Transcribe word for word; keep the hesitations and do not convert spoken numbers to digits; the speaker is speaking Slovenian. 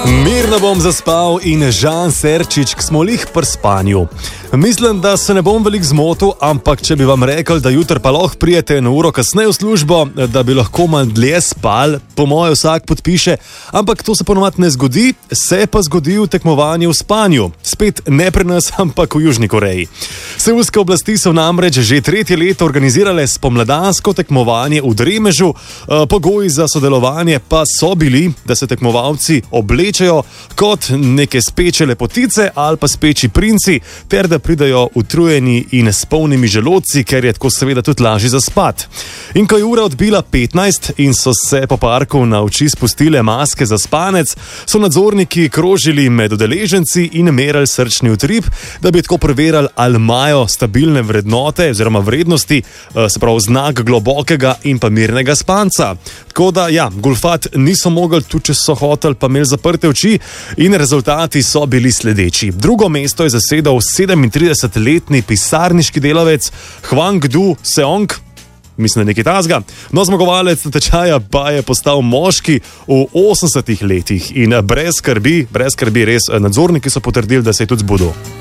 Mirno bom zaspal in Žan Serčič k smolih pri spanju. Mislim, da se ne bom veliko zmotil, ampak če bi vam rekel, da jutr pa lahko prijete eno uro kasneje v službo, da bi lahko malo dlje spal, po moje vsak podpiše, ampak to se ponovadi ne zgodi, se pa zgodi v tekmovanju v spanju. Spet ne pri nas, ampak v Južni Koreji. Seulske oblasti so namreč že tretje leto organizirale spomladansko tekmovanje v dremežu, pogoji za sodelovanje pa so bili, da se tekmovalci oblečejo kot neke speče lepotice ali pa speči princi, ter da pridajo utrujeni in s polnimi želodci, ker je tako seveda tudi lažje zaspati. In ko je ura odbila petnajst in so se po parku na oči spustile maske za spanec, so nadzorniki krožili med udeleženci in merali srčni utrip, da bi tako preverjali, ali imajo stabilne vrednote oziroma vrednosti, se pravi znak globokega in pa mirnega spanca. Tako da, ja, golfat niso mogli, tudi če so hoteli, pa imeli zaprte oči in rezultati so bili sledeči. Drugo mesto je zasedal sedemintridesetletni pisarniški delavec Hwang Du Seong, mislim, da nekaj tazga. No, zmagovalec natečaja pa je postal moški v osemdesetih letih in brez skrbi, brez skrbi res nadzorniki so potrdili, da se je tudi zbudil.